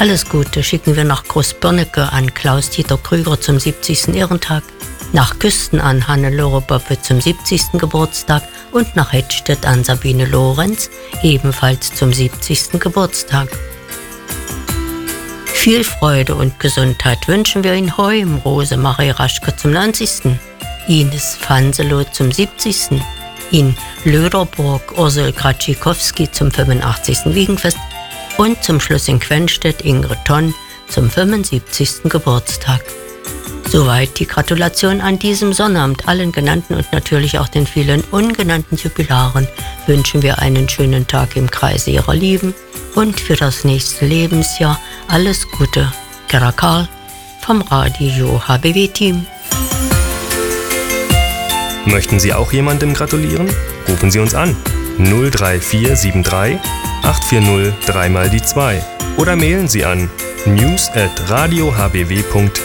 Alles Gute schicken wir nach Großbörnecke an Klaus-Dieter Krüger zum 70. Ehrentag, nach Küsten an Hannelore Boppe zum 70. Geburtstag und nach Hettstedt an Sabine Lorenz, ebenfalls zum 70. Geburtstag. Viel Freude und Gesundheit wünschen wir in Heum, Rosemarie Raschke zum 90., Ines Fanselow zum 70., in Löderburg Ursel Gratschikowski zum 85. Wiegenfest und zum Schluss in Quenstedt Ingrid Tonn zum 75. Geburtstag. Soweit die Gratulation an diesem Sonnabend. Allen Genannten und natürlich auch den vielen ungenannten Jubilaren wünschen wir einen schönen Tag im Kreise ihrer Lieben und für das nächste Lebensjahr alles Gute. Gerda Karl vom Radio HBW-Team. Möchten Sie auch jemandem gratulieren? Rufen Sie uns an 03473 840 3x2 oder mailen Sie an news@radiohbw.de.